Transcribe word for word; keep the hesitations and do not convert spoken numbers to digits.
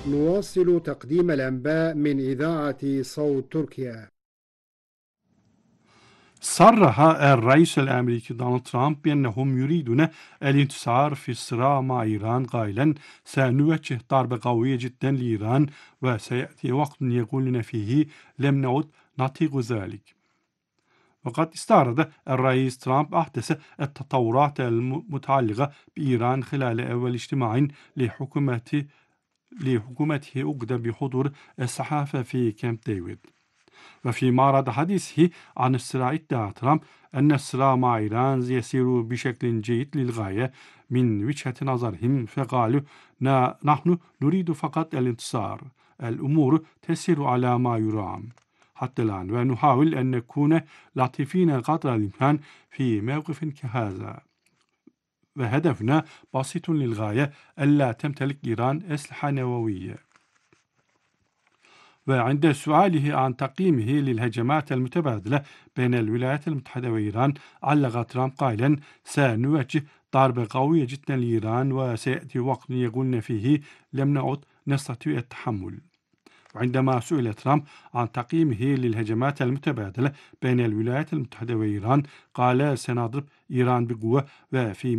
نواصل تقديم الأنباء من إذاعة صوت تركيا. صرح الرئيس الأمريكي دونالد ترامب بأنهم يريدون الانتصار في الصراع مع إيران قائلا: سنوجه ضربة قوية جدا لإيران وسيأتي وقت يقولون فيه لم نعد نطيق ذلك. وقد استعرض الرئيس ترامب أحدث التطورات المتعلقة بإيران خلال أول اجتماع لحكومته لحكومته أقدم بحضور الصحافة في كامب ديفيد. وفي معرض حديثه عن الصراع ادعى ترامب أن الصراع مع إيران يسير بشكل جيد للغاية من وجهة نظرهم، فقالوا: نحن نريد فقط الانتصار، الأمور تسير على ما يرام حتى الآن، ونحاول أن نكون لطيفين قدر الإمكان في موقف كهذا، وهدفنا بسيط للغاية: ألا تمتلك إيران أسلحة نووية. وعند سؤاله عن تقييمه للهجمات المتبادلة بين الولايات المتحدة وإيران، علق ترامب قائلا: سنوجه ضربة قوية جدا لإيران وسيأتي وقت يقولون فيه لم نعد نستطيع التحمل. وعندما سئل ترامب عن تقييمه للهجمات المتبادلة بين الولايات المتحدة وإيران، قال: سنضرب إيران بقوة، وفي